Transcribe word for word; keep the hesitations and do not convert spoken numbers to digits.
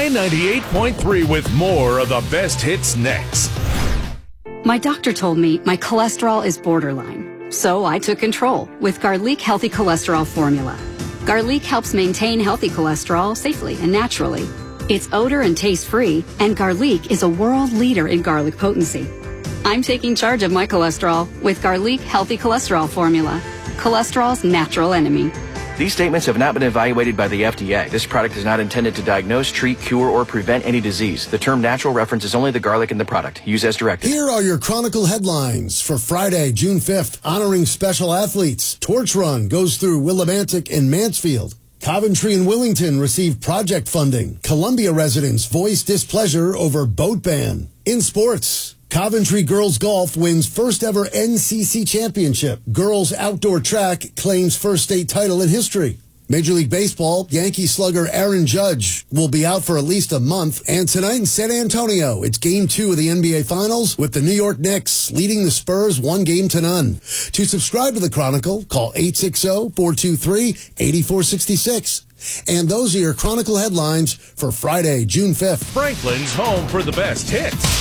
K ninety-eight point three with more of the best hits next. My doctor told me my cholesterol is borderline, so I took control with Garlic Healthy Cholesterol Formula. Garlic helps maintain healthy cholesterol safely and naturally. It's odor and taste-free, and Garlic is a world leader in garlic potency. I'm taking charge of my cholesterol with Garlic Healthy Cholesterol Formula, cholesterol's natural enemy. These statements have not been evaluated by the F D A. This product is not intended to diagnose, treat, cure, or prevent any disease. The term natural references only the garlic in the product. Use as directed. Here are your Chronicle headlines for Friday, June fifth. Honoring special athletes. Torch Run goes through Willimantic and Mansfield. Coventry and Willington receive project funding. Columbia residents voice displeasure over boat ban. In sports, Coventry Girls Golf wins first ever N C C championship. Girls Outdoor Track claims first state title in history. Major League Baseball, Yankee slugger Aaron Judge will be out for at least a month. And tonight in San Antonio, it's game two of the N B A Finals with the New York Knicks leading the Spurs one game to none. To subscribe to the Chronicle, call eight six zero, four two three, eight four six six. And those are your Chronicle headlines for Friday, June fifth. Franklin's home for the best hits.